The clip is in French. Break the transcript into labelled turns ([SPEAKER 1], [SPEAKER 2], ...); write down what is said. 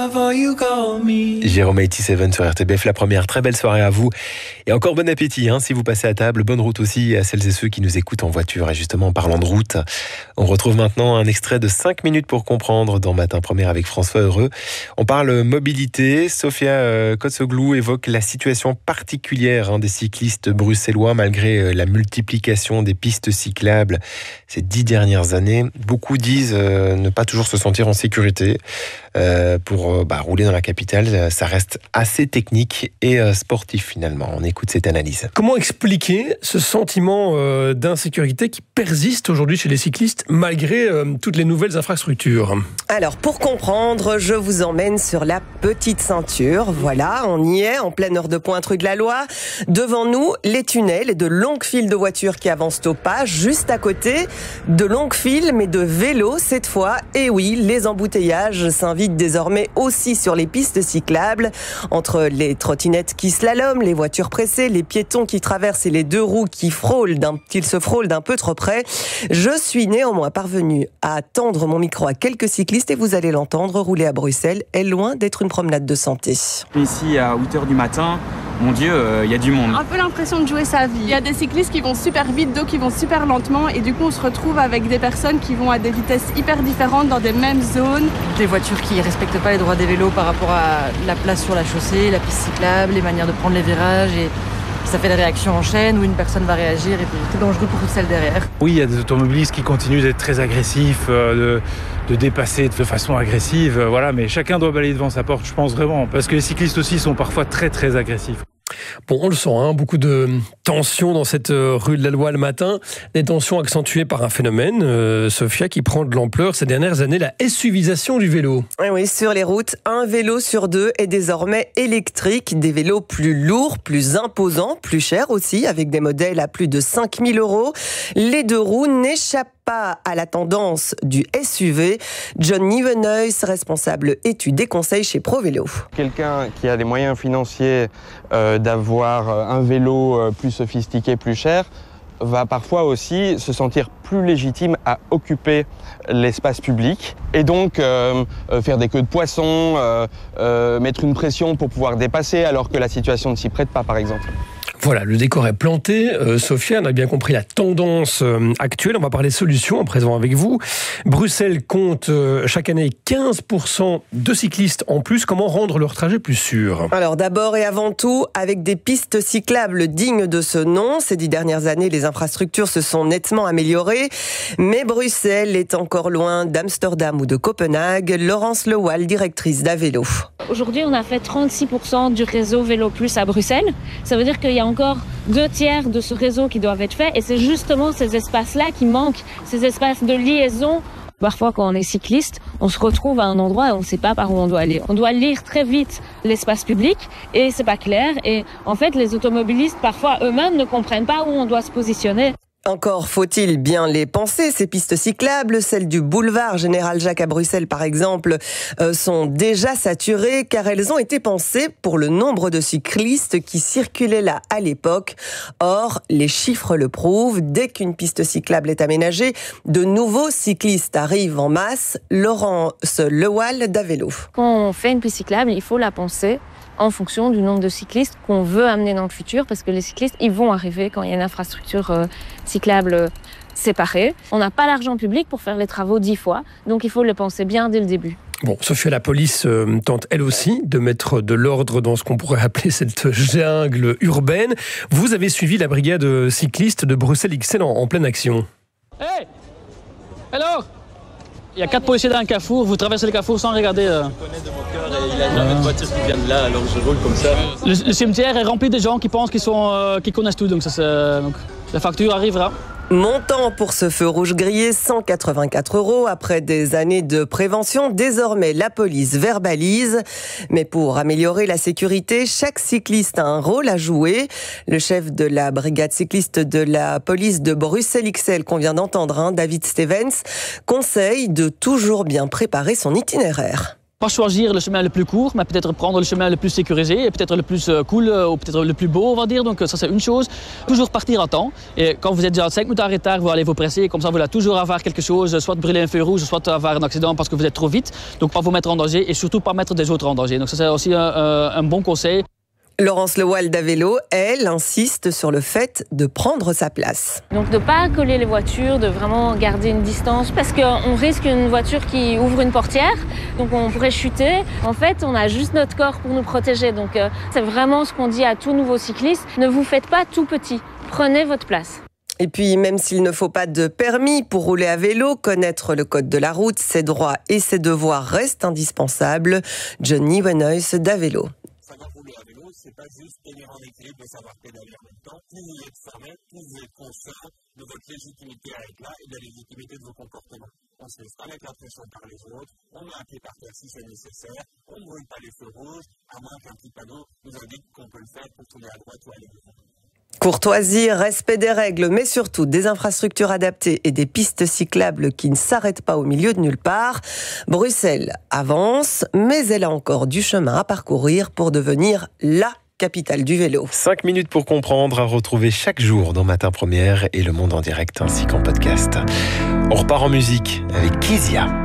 [SPEAKER 1] Jérôme 87 sur RTBF, la première. Très belle soirée à vous. Et encore bon appétit si vous passez à table. Bonne route aussi à celles et ceux qui nous écoutent en voiture. Et justement, en parlant de route, on retrouve maintenant un extrait de 5 minutes pour comprendre dans Matin Première avec François Heureux. On parle mobilité. Sofia Kotsoglou évoque la situation particulière des cyclistes bruxellois malgré la multiplication des pistes cyclables ces 10 dernières années. Beaucoup disent ne pas toujours se sentir en sécurité pour rouler dans la capitale. Ça reste assez technique et sportif finalement. On écoute cette analyse.
[SPEAKER 2] Comment expliquer ce sentiment d'insécurité qui persiste aujourd'hui chez les cyclistes malgré toutes les nouvelles infrastructures ?
[SPEAKER 3] Alors pour comprendre, je vous emmène sur la petite ceinture. Voilà, on y est, en pleine heure de pointe rue de la Loi. Devant nous, les tunnels et de longues files de voitures qui avancent au pas. Juste à côté, de longues files mais de vélos cette fois. Et oui, les embouteillages s'invitent désormais aussi sur les pistes cyclables, entre les trottinettes qui slaloment, les voitures pressées, les piétons qui traversent et les deux roues qui se frôlent d'un peu trop près. Je suis néanmoins parvenue à tendre mon micro à quelques cyclistes et vous allez l'entendre, rouler à Bruxelles est loin d'être une promenade de santé.
[SPEAKER 4] Ici à 8h du matin, mon Dieu, il y a du monde.
[SPEAKER 5] Un peu l'impression de jouer sa vie. Il y a des cyclistes qui vont super vite, d'autres qui vont super lentement et du coup on se retrouve avec des personnes qui vont à des vitesses hyper différentes dans des mêmes zones.
[SPEAKER 6] Des voitures qui ne respectent pas les droits des vélos par rapport à la place sur la chaussée, la piste cyclable, les manières de prendre les virages et ça fait des réactions en chaîne où une personne va réagir et puis c'est dangereux pour celle derrière.
[SPEAKER 7] Oui, il y a des automobilistes qui continuent d'être très agressifs, de dépasser de façon agressive, mais chacun doit balayer devant sa porte, je pense vraiment, parce que les cyclistes aussi sont parfois très très agressifs.
[SPEAKER 2] Bon, on le sent, beaucoup de tensions dans cette rue de la Loi le matin, des tensions accentuées par un phénomène, Sofia, qui prend de l'ampleur ces dernières années, la SUVisation du vélo.
[SPEAKER 3] Oui, sur les routes, un vélo sur deux est désormais électrique, des vélos plus lourds, plus imposants, plus chers aussi, avec des modèles à plus de 5 000 €. Les deux roues n'échappent pas à la tendance du SUV. John Nieuwenhuis, responsable études et conseils chez ProVélo.
[SPEAKER 8] Quelqu'un qui a les moyens financiers d'avoir un vélo plus sophistiqué, plus cher, va parfois aussi se sentir plus légitime à occuper l'espace public et donc faire des queues de poisson, mettre une pression pour pouvoir dépasser alors que la situation ne s'y prête pas par exemple.
[SPEAKER 2] Voilà, le décor est planté. Sofia, on a bien compris la tendance actuelle. On va parler solutions à présent avec vous. Bruxelles compte chaque année 15% de cyclistes en plus. Comment rendre leur trajet plus sûr ?
[SPEAKER 3] Alors d'abord et avant tout, avec des pistes cyclables dignes de ce nom. Ces 10 dernières années, les infrastructures se sont nettement améliorées. Mais Bruxelles est encore loin d'Amsterdam ou de Copenhague. Laurence Lewal, directrice d'Avélo.
[SPEAKER 9] Aujourd'hui, on a fait 36% du réseau Vélo Plus à Bruxelles. Ça veut dire qu'il y a encore 2/3 de ce réseau qui doivent être faits. Et c'est justement ces espaces-là qui manquent, ces espaces de liaison. Parfois, quand on est cycliste, on se retrouve à un endroit et on ne sait pas par où on doit aller. On doit lire très vite l'espace public et c'est pas clair. Et en fait, les automobilistes, parfois eux-mêmes, ne comprennent pas où on doit se positionner.
[SPEAKER 3] Encore faut-il bien les penser, ces pistes cyclables, celles du boulevard Général Jacques à Bruxelles par exemple, sont déjà saturées car elles ont été pensées pour le nombre de cyclistes qui circulaient là à l'époque. Or, les chiffres le prouvent, dès qu'une piste cyclable est aménagée, de nouveaux cyclistes arrivent en masse. Laurence Lewal d'Avélo.
[SPEAKER 9] Quand on fait une piste cyclable, il faut la penser en fonction du nombre de cyclistes qu'on veut amener dans le futur, parce que les cyclistes, ils vont arriver quand il y a une infrastructure cyclable séparée. On n'a pas l'argent public pour faire les travaux 10 fois, donc il faut le penser bien dès le début.
[SPEAKER 2] Bon, Sofia, la police tente elle aussi de mettre de l'ordre dans ce qu'on pourrait appeler cette jungle urbaine. Vous avez suivi la brigade cycliste de Bruxelles XL en pleine action.
[SPEAKER 10] Hey! Alors? Il y a 4 policiers dans un carrefour, vous traversez le carrefour sans regarder. Je connais de mon cœur et il n'y a jamais de voiture qui vient de là, alors je roule comme ça. Le cimetière est rempli de gens qui pensent qu'ils connaissent tout, donc, donc la facture arrivera.
[SPEAKER 3] Montant pour ce feu rouge grillé, 184 €. Après des années de prévention, désormais la police verbalise. Mais pour améliorer la sécurité, chaque cycliste a un rôle à jouer. Le chef de la brigade cycliste de la police de Bruxelles XL qu'on vient d'entendre, David Stevens, conseille de toujours bien préparer son itinéraire.
[SPEAKER 10] Pas choisir le chemin le plus court, mais peut-être prendre le chemin le plus sécurisé, et peut-être le plus cool, ou peut-être le plus beau, on va dire. Donc ça, c'est une chose. Toujours partir à temps. Et quand vous êtes déjà 5 minutes en retard, vous allez vous presser. Comme ça, vous allez toujours avoir quelque chose, soit brûler un feu rouge, soit avoir un accident parce que vous êtes trop vite. Donc pas vous mettre en danger et surtout pas mettre des autres en danger. Donc ça, c'est aussi un bon conseil.
[SPEAKER 3] Laurence Lewald à vélo, elle, insiste sur le fait de prendre sa place.
[SPEAKER 9] Donc de ne pas coller les voitures, de vraiment garder une distance, parce qu'on risque une voiture qui ouvre une portière, donc on pourrait chuter. En fait, on a juste notre corps pour nous protéger. Donc c'est vraiment ce qu'on dit à tout nouveau cycliste. Ne vous faites pas tout petit, prenez votre place.
[SPEAKER 3] Et puis, même s'il ne faut pas de permis pour rouler à vélo, connaître le code de la route, ses droits et ses devoirs restent indispensables. Johnny Wenoys d'Avélo.
[SPEAKER 11] C'est pas juste tenir en équilibre et savoir pédaler en même temps. Plus vous êtes formé, plus vous êtes conscient de votre légitimité à être là et de la légitimité de vos comportements. On se laisse pas mettre la pression par les autres, on met un pied par terre si c'est nécessaire, on ne brûle pas les feux rouges, à moins qu'un petit panneau nous indique qu'on peut le faire pour tourner à droite ou à gauche.
[SPEAKER 3] Courtoisie, respect des règles, mais surtout des infrastructures adaptées et des pistes cyclables qui ne s'arrêtent pas au milieu de nulle part. Bruxelles avance, mais elle a encore du chemin à parcourir pour devenir la capitale du vélo.
[SPEAKER 1] 5 minutes pour comprendre, à retrouver chaque jour dans Matin Première et Le Monde en direct ainsi qu'en podcast. On repart en musique avec Kezia.